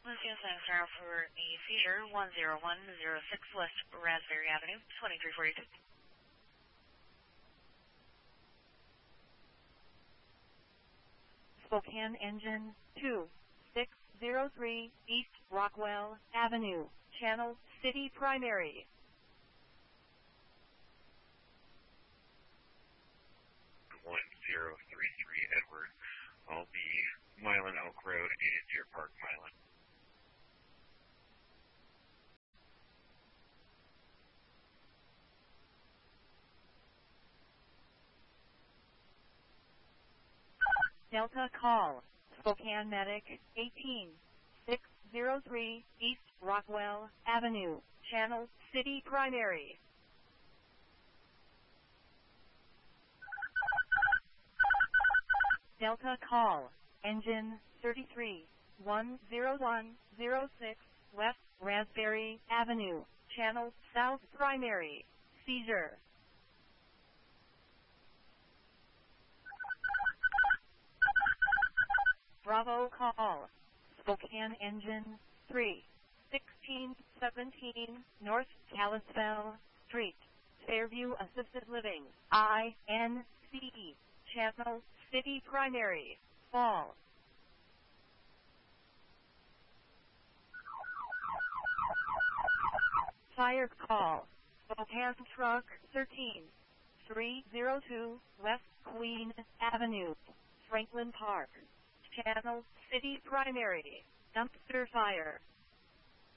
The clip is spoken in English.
Lucille Sangstar for a seizure 10106 West Raspberry Avenue, 2342. Spokane Engine 2603 East Rockwell Avenue, Channel City Primary. 1033 Edward. I'll be Milan Elk Road and Deer Park Milan. Delta call. Spokane Medic 18603 East Rockwell Avenue, Channel City Primary. Delta call. Engine 33 10106 West Raspberry Avenue, Channel South Primary. Seizure. Bravo call. Spokane Engine 3 1617 North Kalispell Street, Fairview Assisted Living, INC, Channel City Primary. Fall. Fire call. Spokane Truck 13 302 West Queen Avenue, Franklin Park, Channel City Primary. Dumpster fire.